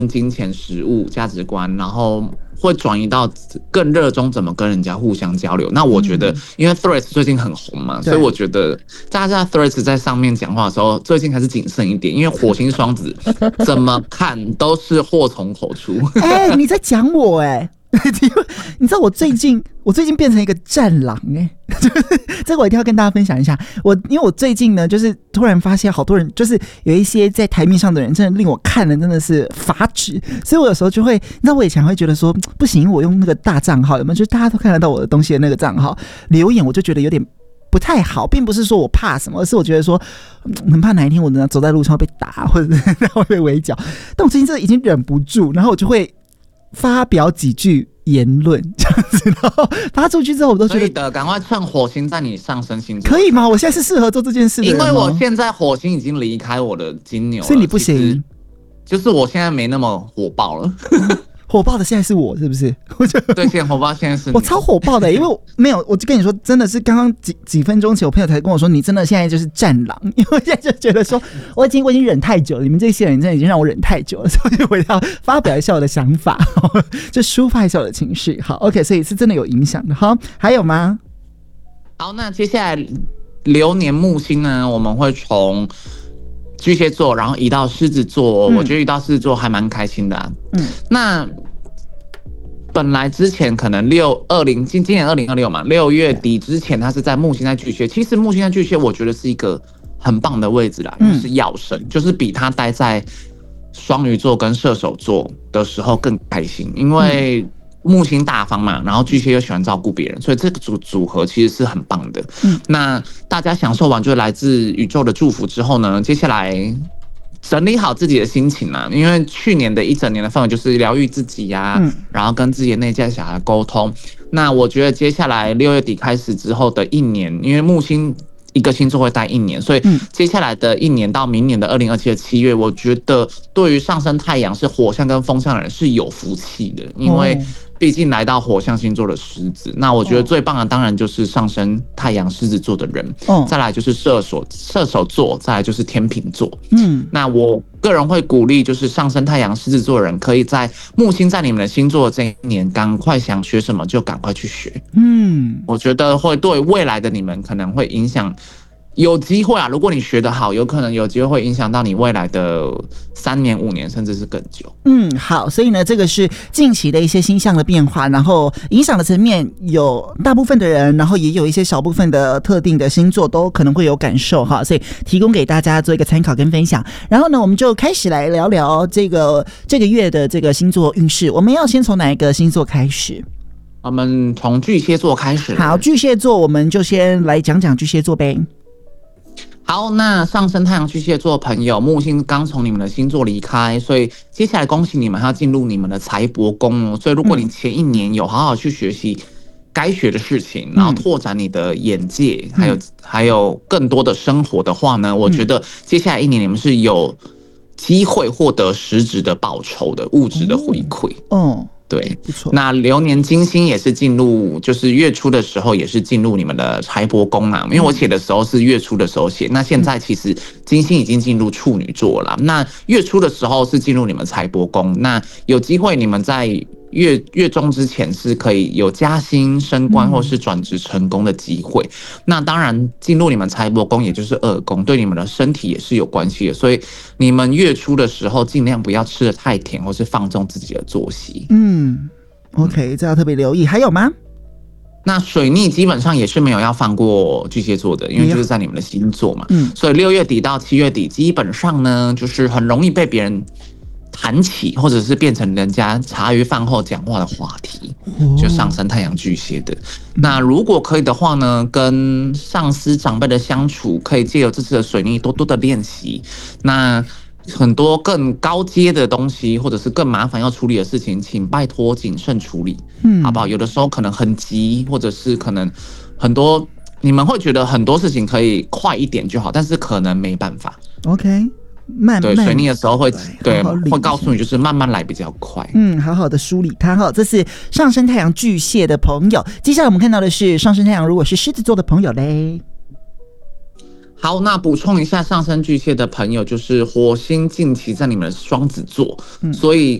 金钱、食物、价值观，然后会转移到更热衷怎么跟人家互相交流。那我觉得，因为 Threads 最近很红嘛，所以我觉得大家在 Threads 在上面讲话的时候，最近还是谨慎一点，因为火星双子怎么看都是祸从口出。 你在讲我你知道我最近变成一个战狼这个我一定要跟大家分享一下。因为我最近呢，就是突然发现好多人，就是有一些在台面上的人，真的令我看了真的是发指。所以我有时候就会，你知道我以前会觉得说不行，我用那个大账号有没有？就是大家都看得到我的东西的那个账号留言，我就觉得有点不太好，并不是说我怕什么，而是我觉得说很怕哪一天我走在路上会被打，或者是会被围剿。但我最近真的已经忍不住，然后我就会发表几句言论这样子，然后发出去之后，我都觉得可以的，赶快趁火星在你上升星座， 可以吗？我现在是适合做这件事的人吗？ 因为我现在火星已经离开我的金牛了， 所以你不行， 就是我现在没那么火爆了。 火爆的现在是我，是不是？ 对，现在火爆现在是你。 我超火爆的因为没有，我就跟你说，真的是刚刚几分钟前，我朋友才跟我说，你真的现在就是战狼，因为现在就觉得说，我已经忍太久了，你们这些人真的已经让我忍太久了，所以我要发表一下我的想法，就抒发一下我的情绪。好 ，OK， 所以是真的有影响的。好，还有吗？ 好，那接下来流年木星呢，我们会从巨蟹座，然后移到狮子座，我觉得移到狮子座还蛮开心的啊。那本来之前可能今年2026嘛，6月底之前它是在木星在巨蟹，其实木星在巨蟹我觉得是一个很棒的位置啦，因为是曜神，就是比它待在双鱼座跟射手座的时候更开心，因为木星大方嘛，然后巨蟹又喜欢照顾别人，所以这个组合其实是很棒的。那大家享受完就来自宇宙的祝福之后呢，接下来整理好自己的心情啦，因为去年的一整年的氛围就是疗愈自己呀，然后跟自己的内在小孩沟通。那我觉得接下来6月底开始之后的一年，因为木星一个星座会待一年，所以接下来的一年到明年的2027的7月，我觉得对于上升太阳是火象跟风象的人是有福气的，因为毕竟来到火象星座的狮子，那我觉得最棒的当然就是上升太阳狮子座的人，再来就是射手座，再来就是天秤座。那我个人会鼓励，就是上升太阳狮子座的人，可以在木星在你们的星座这一年，赶快想学什么就赶快去学。我觉得会对未来的你们可能会影响。有机会啊，如果你学得好，有可能有机会会影响到你未来的3年、5年，甚至是更久。 好，所以呢，这个是近期的一些星象的变化，然后影响的层面有大部分的人，然后也有一些小部分的特定的星座都可能会有感受哈，所以提供给大家做一个参考跟分享。然后呢，我们就开始来聊聊这个月的这个星座运势。我们要先从哪一个星座开始？ 我们从巨蟹座开始。 好，巨蟹座，我们就先来讲讲巨蟹座呗。 好，那上升太阳巨蟹座的朋友，木星刚从你们的星座离开，所以接下来恭喜你们要进入你们的财帛宫哦。所以如果你前一年有好好去学习该学的事情，然后拓展你的眼界，还有更多的生活的话呢，我觉得接下来一年你们是有机会获得实质的报酬的物质的回馈。对， 不错。那流年金星也是进入，就是月初的时候也是进入你们的财帛宫啦。因为我写的时候是月初的时候写，那现在其实金星已经进入处女座了。那月初的时候是进入你们财帛宫，那有机会你们在月中之前是可以有加薪、升官或是转职成功的机会。那当然进入你们财帛宫，也就是2宫，对你们的身体也是有关系的。所以你们月初的时候尽量不要吃得太甜，或是放纵自己的作息。 OK， 这要特别留意。还有吗？ 那水逆基本上也是没有要放过巨蟹座的，因为就是在你们的星座嘛。所以6月底到7月底，基本上呢，就是很容易被别人谈起，或者是变成人家茶余饭后讲话的话题，就上升太阳巨蟹的。那如果可以的话呢，跟上司长辈的相处，可以借由这次的水逆多多的练习。那很多更高阶的东西，或者是更麻烦要处理的事情，请拜托谨慎处理，好不好？有的时候可能很急，或者是可能很多你们会觉得很多事情可以快一点就好，但是可能没办法。 OK。慢慢对水逆的时候会会告诉你，就是慢慢来比较快。 好好的梳理它哈。这是上升太阳巨蟹的朋友。接下来我们看到的是上升太阳如果是狮子座的朋友嘞。 好，那补充一下，上升巨蟹的朋友就是火星近期在你们的双子座，所以